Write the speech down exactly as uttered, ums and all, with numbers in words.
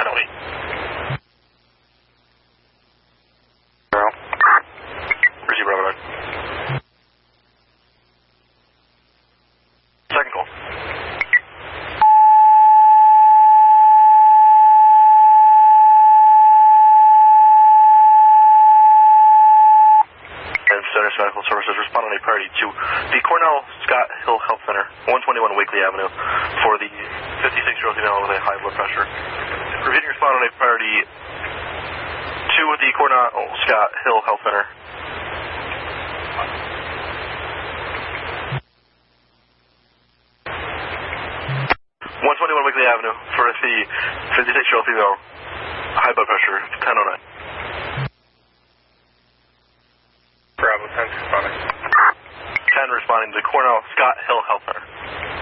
ten oh eight. Receive Bravo nine. Second call. And Center Medical Services respond on a priority to the Cornell Scott Hill Health Center, one twenty-one Wakely Avenue, for the fifty-six-year-old female with a high blood pressure. Repeating respond on a priority to the Cornell Scott Hill Health Center. one twenty-one Wakely Avenue for the fifty-six-year-old female, high blood pressure, ten oh nine. Bravo ten responding. ten responding to Cornell Scott Hill Health Center.